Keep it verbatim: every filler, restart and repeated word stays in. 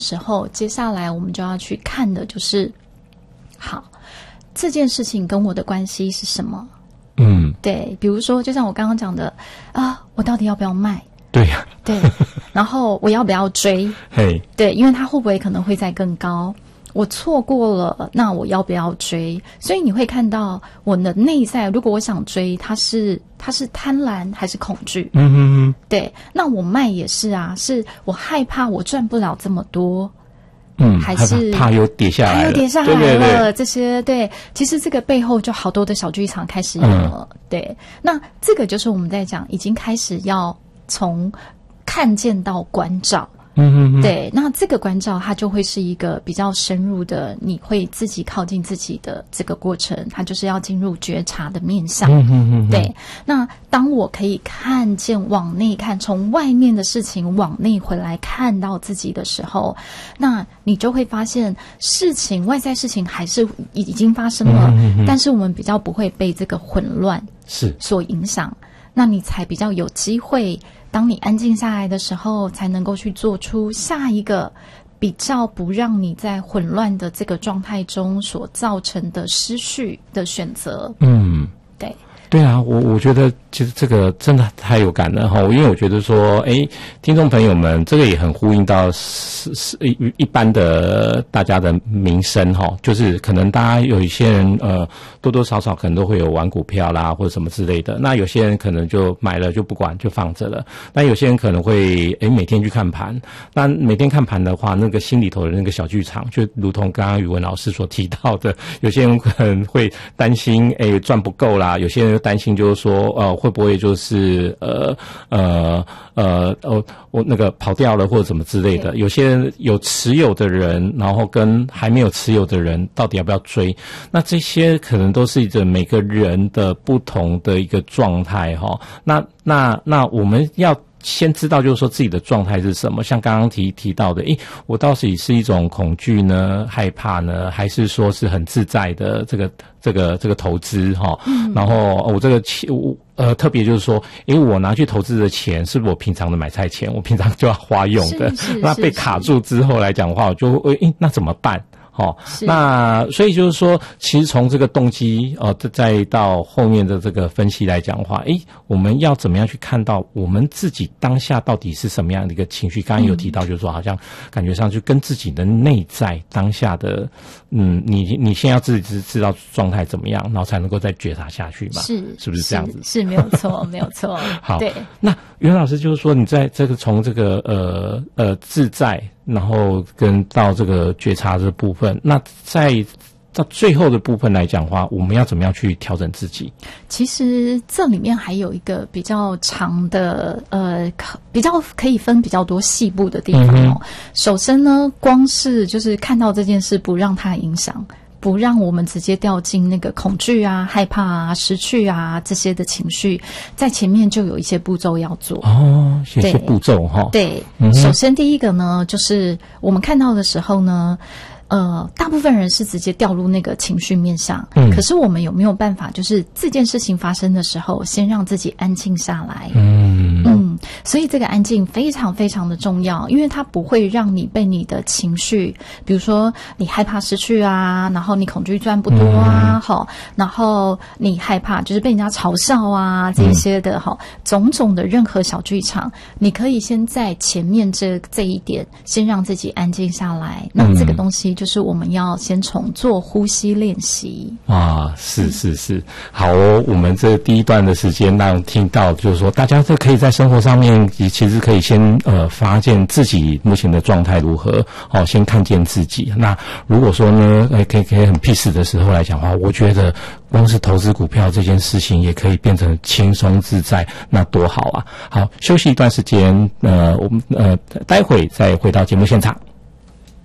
时候，接下来我们就要去看的就是，好，这件事情跟我的关系是什么？ 嗯， 对，比如说，就像我刚刚讲的啊，我到底要不要卖？ 对呀、啊， 对，然后我要不要追？ 嘿， 对，因为它会不会可能会再更高？我错过了，那我要不要追？所以你会看到我的内在，如果我想追，它是它是贪婪还是恐惧？ 嗯哼哼， 对，那我卖也是啊，是我害怕我赚不了这么多。 嗯， 还是怕又跌下来了， 怕又跌下来了， 对对对， 这些对，其实这个背后就好多的小剧场开始有了。嗯、对，那这个就是我们在讲，已经开始要从看见到关照。 嗯嗯， 对，那这个关照它就会是一个比较深入的，你会自己靠近自己的这个过程，它就是要进入觉察的面向。 嗯嗯嗯， 对。那当我可以看见往内看，从外面的事情往内回来看到自己的时候，那你就会发现事情外在事情还是已经发生了，嗯嗯嗯，但是我们比较不会被这个混乱是所影响，那你才比较有机会。当你安静下来的时候，才能够去做出下一个比较不让你在混乱的这个状态中所造成的失序的选择。 嗯， 对。 对啊，我我觉得其实这个真的太有感了哈，因为我觉得说，诶，听众朋友们，这个也很呼应到是是一一般的大家的民生哈，就是可能大家有一些人呃多多少少可能都会有玩股票啦或者什么之类的，那有些人可能就买了就不管就放着了，那有些人可能会诶每天去看盘，那每天看盘的话，那个心里头的那个小剧场，就如同刚刚宇文老师所提到的，有些人可能会担心诶赚不够啦，有些人担心就是说，呃，会不会就是呃呃呃哦，我那个跑掉了或者什么之类的。有些人有持有的人，然后跟还没有持有的人，到底要不要追？那这些可能都是一个每个人的不同的一个状态哈。那那那我们要先知道就是说自己的状态是什么，像刚刚提提到的，诶，我到底是一种恐惧呢、害怕呢，还是说是很自在的这个这个这个投资哈？嗯，然后我这个钱，呃，特别就是说，诶，我拿去投资的钱是不是我平常的买菜钱，我平常就要花用的？那被卡住之后来讲的话，我就会，诶，那怎么办？哦，那所以就是说，其实从这个动机，呃，再到后面的这个分析来讲的话，诶，我们要怎么样去看到我们自己当下到底是什么样的一个情绪？刚刚有提到，就是说，好像感觉上就跟自己的内在当下的，嗯，你你先要自己知道状态怎么样，然后才能够再觉察下去嘛？是，是不是这样子？ 是，是没有错，没有错。 好， 对。 那袁老师就是说，你在这个从这个呃呃自在。然后跟到这个觉察的部分，那在到最后的部分来讲的话，我们要怎么样去调整自己？ 其实这里面还有一个比较长的，呃，比较可以分比较多细部的地方哦。嗯、首先呢，光是就是看到这件事不让它影响。不让我们直接掉进那个恐惧啊、害怕啊、失去啊这些的情绪，在前面就有一些步骤要做哦，有些步骤哈。 对，嗯、首先第一个呢，就是我们看到的时候呢，呃，大部分人是直接掉入那个情绪面上，嗯，可是我们有没有办法，就是这件事情发生的时候，先让自己安静下来？嗯嗯，所以这个安静非常非常的重要，因为它不会让你被你的情绪，比如说你害怕失去啊，然后你恐惧赚不多啊，好、嗯，然后你害怕就是被人家嘲笑啊，这些的哈、嗯，种种的任何小剧场，你可以先在前面这这一点，先让自己安静下来。那这个东西就是我们要先从做呼吸练习啊，是是是，好哦，我们这第一段的时间让听到，就是说大家这可以在生活上面，也其实可以先呃发现自己目前的状态如何，哦，先看见自己。那如果说呢，呃，可以可以很 peace 的时候来讲的话，我觉得光是投资股票这件事情也可以变成轻松自在，那多好啊！好，休息一段时间，呃，我们呃待会再回到节目现场。